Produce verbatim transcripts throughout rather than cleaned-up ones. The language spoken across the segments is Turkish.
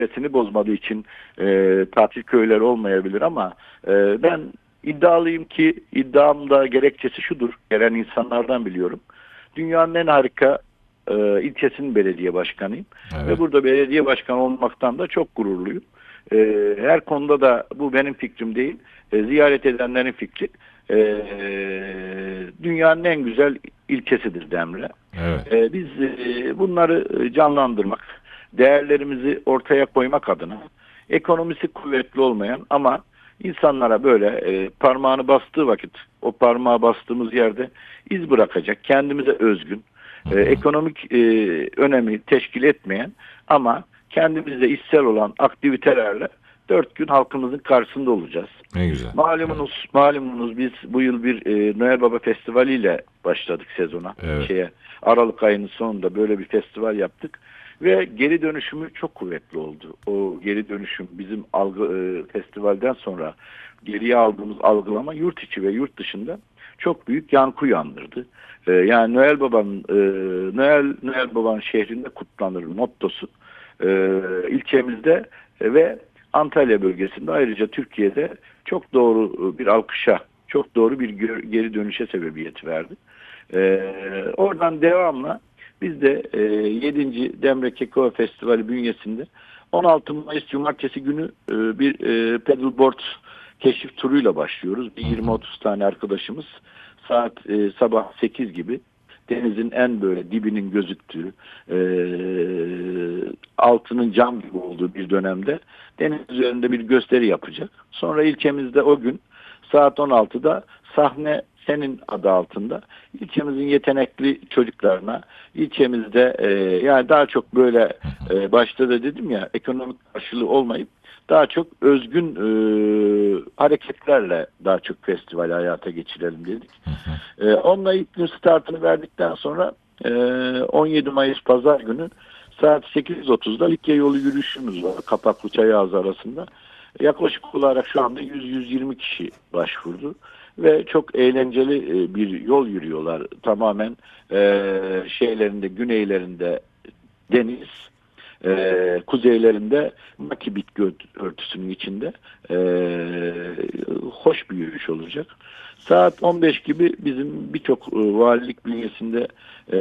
sesini bozmadığı için e, tatil köyleri olmayabilir ama e, ben iddialıyım ki iddiam da gerekçesi şudur. Gelen insanlardan biliyorum. Dünyanın en harika e, ilçesinin belediye başkanıyım. Evet. Ve burada belediye başkanı olmaktan da çok gururluyum. E, her konuda da bu benim fikrim değil. E, ziyaret edenlerin fikri. E, dünyanın en güzel ilçesidir Demre. Evet. E, biz e, bunları canlandırmak, değerlerimizi ortaya koymak adına ekonomisi kuvvetli olmayan ama insanlara böyle e, parmağını bastığı vakit o parmağı bastığımız yerde iz bırakacak, kendimize özgün, e, ekonomik e, önemi teşkil etmeyen ama kendimizde içsel olan aktivitelerle dört gün halkımızın karşısında olacağız. Ne güzel. Malumunuz, Evet. malumunuz biz bu yıl bir e, Noel Baba Festivali ile başladık sezona. Evet. Şeye, Aralık ayının sonunda böyle bir festival yaptık. Ve geri dönüşümü çok kuvvetli oldu. O geri dönüşüm bizim algı e, festivalden sonra geriye aldığımız algılama yurt içi ve yurt dışında çok büyük yankı uyandırdı. E, yani Noel Baba'nın e, Noel Noel Baba'nın şehrinde kutlanır mottosu e, ilçemizde e, ve Antalya bölgesinde ayrıca Türkiye'de çok doğru bir alkışa, çok doğru bir geri dönüşe sebebiyet verdi. E, oradan devamla biz de e, yedinci Demre Kekova Festivali bünyesinde on altı Mayıs Cumartesi günü e, bir e, paddleboard keşif turuyla başlıyoruz. Bir yirmi otuz tane arkadaşımız saat e, sabah sekiz gibi denizin en böyle dibinin gözüktüğü, e, altının cam gibi olduğu bir dönemde deniz üzerinde bir gösteri yapacak. Sonra ilçemizde o gün saat on altıda sahne senin adı altında ilçemizin yetenekli çocuklarına ilçemizde e, yani daha çok böyle e, başta da dedim ya ekonomik karşılığı olmayıp daha çok özgün e, hareketlerle daha çok festivali hayata geçirelim dedik. E, onunla ilk gün startını verdikten sonra e, on yedi Mayıs Pazar günü saat sekiz otuzda Likya yolu yürüyüşümüz var Kapaklı Çayağızı arasında. Yaklaşık olarak şu anda yüz yüz yirmi kişi başvurdu. Ve çok eğlenceli bir yol yürüyorlar. Tamamen e, şeylerinde, güneylerinde deniz, e, kuzeylerinde maki bitki örtüsünün içinde e, hoş bir yürüyüş olacak. Saat on beş gibi bizim birçok e, valilik bünyesinde e,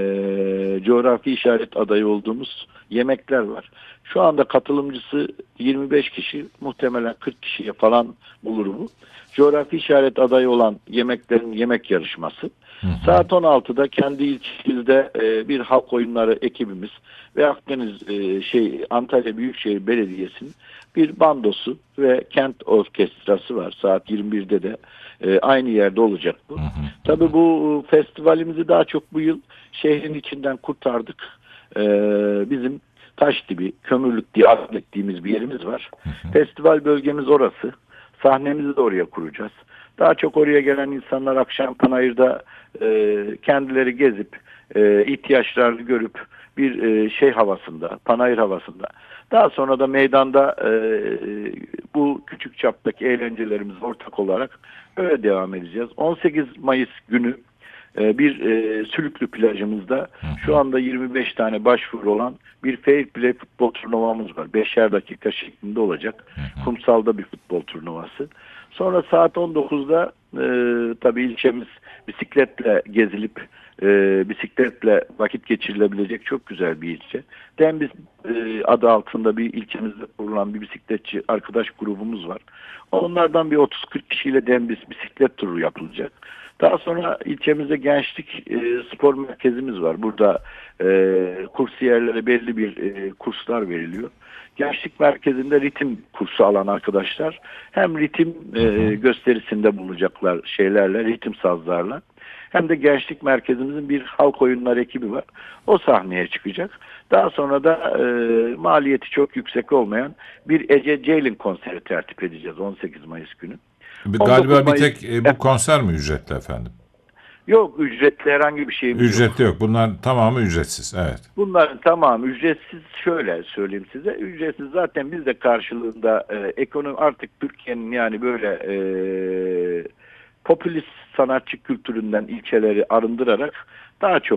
coğrafi işaret adayı olduğumuz yemekler var. Şu anda katılımcısı yirmi beş kişi, muhtemelen kırk kişiye falan bulur bu. Coğrafi işaret adayı olan yemeklerin yemek yarışması. Hı hı. Saat on altıda kendi ilçemizde e, bir halk oyunları ekibimiz ve Akdeniz e, şey Antalya Büyükşehir Belediyesi'nin bir bandosu ve kent orkestrası var. Saat yirmi birde de e, aynı yerde olacak bu. Hı hı. Tabii bu festivalimizi daha çok bu yıl şehrin içinden kurtardık. E, bizim Taşdibi, Kömürlük diye adlettiğimiz bir yerimiz var. Hı hı. Festival bölgemiz orası. Sahnemizi de oraya kuracağız. Daha çok oraya gelen insanlar akşam Panayır'da e, kendileri gezip e, ihtiyaçlarını görüp bir e, şey havasında, Panayır havasında. Daha sonra da meydanda e, bu küçük çaptaki eğlencelerimiz ortak olarak öyle devam edeceğiz. on sekiz Mayıs günü e, bir e, Sülüklü plajımızda şu anda yirmi beş tane başvuru olan bir fair play futbol turnuvamız var. beşer dakika şeklinde olacak. Kumsalda bir futbol turnuvası. Sonra saat on dokuzda e, tabii ilçemiz bisikletle gezilip e, bisikletle vakit geçirilebilecek çok güzel bir ilçe. Dembiz e, adı altında bir ilçemizde kurulan bir bisikletçi arkadaş grubumuz var. Onlardan bir otuz kırk kişiyle Dembiz bisiklet turu yapılacak. Daha sonra ilçemizde gençlik e, spor merkezimiz var. Burada e, kursiyerlere belli bir e, kurslar veriliyor. Gençlik merkezinde ritim kursu alan arkadaşlar hem ritim e, gösterisinde bulunacaklar şeylerle, ritim sazlarla. Hem de gençlik merkezimizin bir halk oyunları ekibi var. O sahneye çıkacak. Daha sonra da e, maliyeti çok yüksek olmayan bir Ece Ceylin konseri tertip edeceğiz on sekiz Mayıs günü. Galiba Mayıs, bir tek e, bu konser mi ücretli efendim? Yok, ücretli herhangi bir şeyimiz ücretli yok. Ücretli yok. Bunlar tamamı ücretsiz. Evet. Bunların tamamı ücretsiz. Şöyle söyleyeyim size. Ücretsiz zaten biz de karşılığında e, ekonomi artık Türkiye'nin yani böyle e, popülist sanatçı kültüründen ilçeleri arındırarak daha çok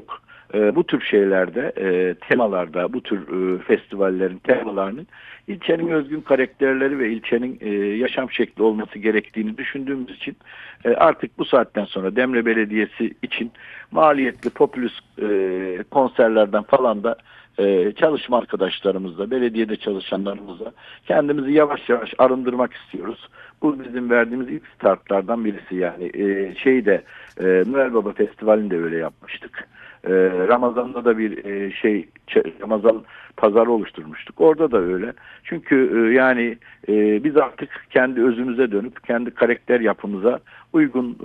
e, bu tür şeylerde, e, temalarda, bu tür e, festivallerin temalarının ilçenin özgün karakterleri ve ilçenin e, yaşam şekli olması gerektiğini düşündüğümüz için e, artık bu saatten sonra Demre Belediyesi için maliyetli popülist e, konserlerden falan da e, çalışma arkadaşlarımızla, belediyede çalışanlarımızla kendimizi yavaş yavaş arındırmak istiyoruz. Bu bizim verdiğimiz ilk startlardan birisi yani. E, şeyde e, Noel Baba Festivali'nde öyle yapmıştık. E, Ramazan'da da bir e, şey Ramazan pazarı oluşturmuştuk. Orada da öyle. Çünkü e, yani e, biz artık kendi özümüze dönüp kendi karakter yapımıza uygun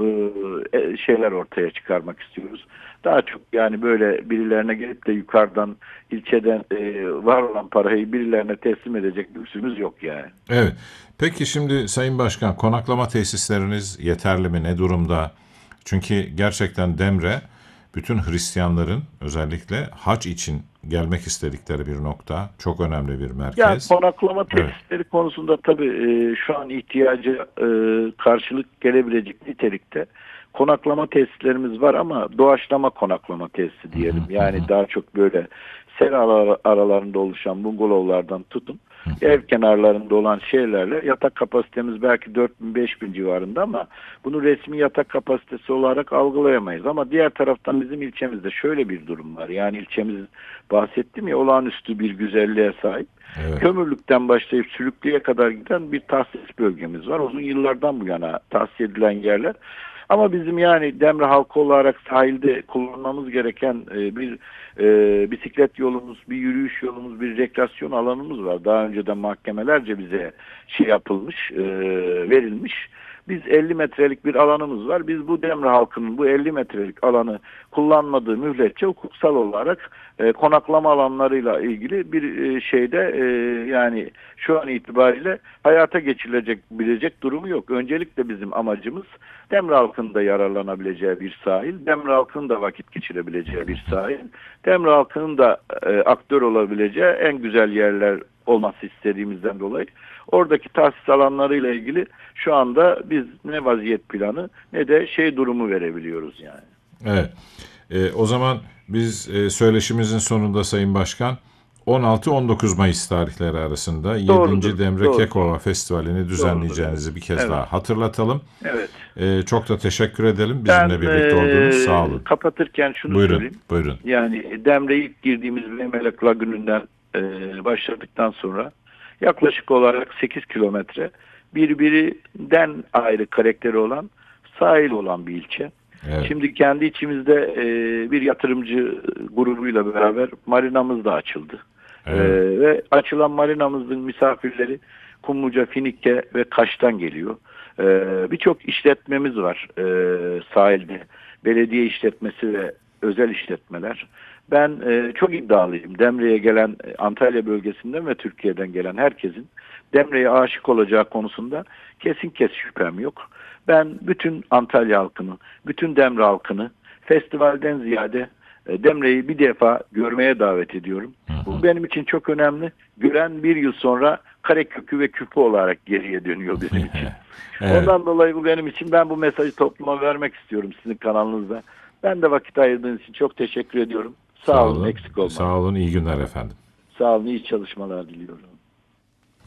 e, şeyler ortaya çıkarmak istiyoruz. Daha çok yani böyle birilerine gelip de yukarıdan ilçeden e, var olan parayı birilerine teslim edecek lüksümüz yok yani. Evet. Peki şimdi Sayın Başkan, konaklama tesisleriniz yeterli mi? Ne durumda? Çünkü gerçekten Demre bütün Hristiyanların özellikle hac için gelmek istedikleri bir nokta. Çok önemli bir merkez. Ya konaklama tesisleri evet. konusunda tabii e, şu an ihtiyaca e, karşılık gelebilecek nitelikte konaklama tesislerimiz var ama doğaçlama konaklama tesisi diyelim. Hı hı, yani hı. Daha çok böyle sera aralarında oluşan bungalovlardan tutun ev kenarlarında olan şeylerle yatak kapasitemiz belki dört bin beş bin civarında ama bunu resmi yatak kapasitesi olarak algılayamayız. Ama diğer taraftan bizim ilçemizde şöyle bir durum var. Yani ilçemiz bahsettim ya olağanüstü bir güzelliğe sahip. Evet. Kömürlükten başlayıp Sülüklü'ye kadar giden bir tahsis bölgemiz var. Uzun yıllardan bu yana tahsis edilen yerler. Ama bizim yani Demre halkı olarak sahilde kullanmamız gereken e, bir e, bisiklet yolumuz, bir yürüyüş yolumuz, bir rekreasyon alanımız var. Daha önceden mahkemelerce bize şey yapılmış, e, verilmiş. Biz elli metrelik bir alanımız var. Biz bu Demre halkının bu elli metrelik alanı kullanmadığı müddetçe hukuksal olarak e, konaklama alanlarıyla ilgili bir e, şeyde e, yani şu an itibariyle hayata geçirilecek bilecek durumu yok. Öncelikle bizim amacımız Demre halkının da yararlanabileceği bir sahil, Demre halkının da vakit geçirebileceği bir sahil, Demre halkının da e, aktör olabileceği en güzel yerler olması istediğimizden dolayı oradaki tahsis alanlarıyla ilgili şu anda biz ne vaziyet planı ne de şey durumu verebiliyoruz yani. Evet. E, o zaman biz e, söyleşimizin sonunda Sayın Başkan on altı on dokuz Mayıs tarihleri arasında Doğrudur, yedinci Demre doğrudur. Kekova Festivali'ni düzenleyeceğinizi Doğrudur. bir kez Evet. daha hatırlatalım. Evet. E, çok da teşekkür edelim bizimle ben, birlikte olduğunuz. Sağ olun. Kapatırken şunu buyurun, söyleyeyim. Buyurun. Yani Demre ilk girdiğimiz Memelek Lagünü'nden e, başladıktan sonra yaklaşık olarak sekiz kilometre birbirinden ayrı karakteri olan sahil olan bir ilçe. Evet. Şimdi kendi içimizde e, bir yatırımcı grubuyla beraber marinamız da açıldı. Evet. E, ve açılan marinamızın misafirleri Kumluca, Finike ve Kaş'tan geliyor. E, Birçok işletmemiz var e, sahilde. Belediye işletmesi ve özel işletmeler. Ben e, çok iddialıyım. Demre'ye gelen Antalya bölgesinden ve Türkiye'den gelen herkesin Demre'ye aşık olacağı konusunda kesin kes şüphem yok. Ben bütün Antalya halkını, bütün Demre halkını festivalden ziyade e, Demre'yi bir defa görmeye davet ediyorum. Hı hı. Bu benim için çok önemli. Gören bir yıl sonra karekökü ve küpü olarak geriye dönüyor bizim için. Evet. Ondan dolayı bu benim için, ben bu mesajı topluma vermek istiyorum sizin kanalınızda. Ben de vakit ayırdığınız için çok teşekkür ediyorum. Sağ, Sağ olun, olun, eksik olmayın. Sağ olun, iyi günler efendim. Sağ olun, iyi çalışmalar diliyorum.